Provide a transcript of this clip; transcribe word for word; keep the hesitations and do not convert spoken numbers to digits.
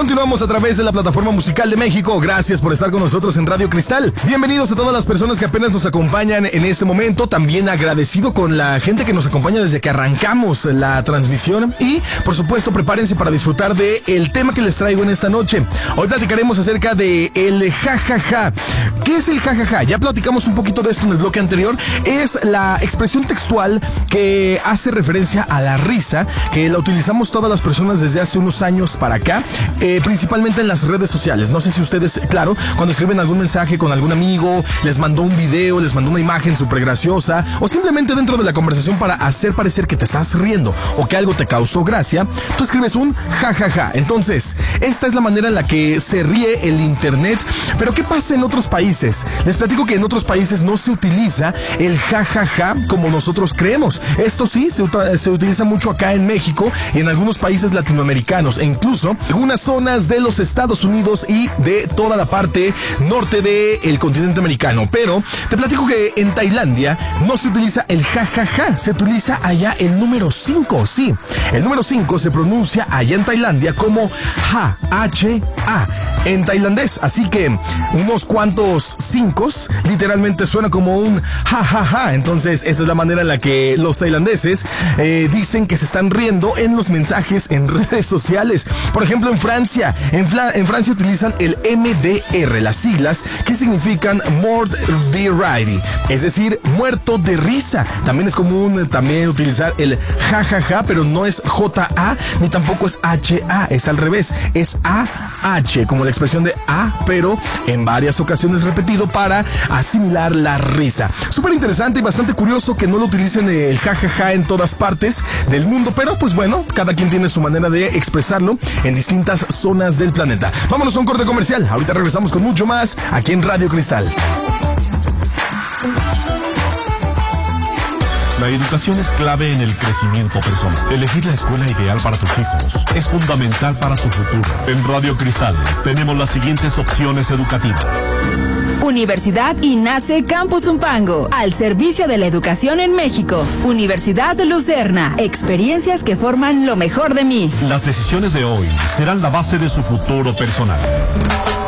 Continuamos a través de la plataforma musical de México. Gracias por estar con nosotros en Radio Cristal. Bienvenidos a todas las personas que apenas nos acompañan en este momento. También agradecido con la gente que nos acompaña desde que arrancamos la transmisión. Y, por supuesto, prepárense para disfrutar de el tema que les traigo en esta noche. Hoy platicaremos acerca de el jajaja. ¿Qué es el jajaja? Ya platicamos un poquito de esto en el bloque anterior. Es la expresión textual que hace referencia a la risa, que la utilizamos todas las personas desde hace unos años para acá. Eh, principalmente en las redes sociales. No sé si ustedes, claro, cuando escriben algún mensaje con algún amigo, les mandó un video, les mandó una imagen súper graciosa, o simplemente dentro de la conversación para hacer parecer que te estás riendo o que algo te causó gracia, tú escribes un jajaja. Entonces, esta es la manera en la que se ríe el internet. Pero ¿qué pasa en otros países? Les platico que en otros países no se utiliza el jajaja como nosotros creemos. Esto sí, se, se utiliza mucho acá en México y en algunos países latinoamericanos, e incluso algunas zonas de los Estados Unidos y de toda la parte norte del continente americano. Pero te platico que en Tailandia no se utiliza el jajaja, se utiliza allá el número cinco. Sí, el número cinco se pronuncia allá en Tailandia como ja, H A en tailandés. Así que unos cuantos cinco literalmente suena como un jajaja. Entonces esta es la manera en la que los tailandeses eh, dicen que se están riendo en los mensajes en redes sociales. Por ejemplo, en Francia, en, Fla- en Francia utilizan el M D R, las siglas que significan Mort de Rire, es decir, muerto de risa. También es común también utilizar el jajaja, pero no es J A ni tampoco es H A, es al revés, es A H, como la expresión de A, pero en varias ocasiones repetido para asimilar la risa. Súper interesante y bastante curioso que no lo utilicen el jajaja en todas partes del mundo, pero pues bueno, cada quien tiene su manera de expresarlo en distintas zonas del planeta. Vámonos a un corte comercial. Ahorita regresamos con mucho más aquí en Radio Cristal. La educación es clave en el crecimiento personal. Elegir la escuela ideal para tus hijos es fundamental para su futuro. En Radio Cristal tenemos las siguientes opciones educativas. Universidad INACE Campus Zumpango, al servicio de la educación en México. Universidad Lucerna, experiencias que forman lo mejor de mí. Las decisiones de hoy serán la base de su futuro personal.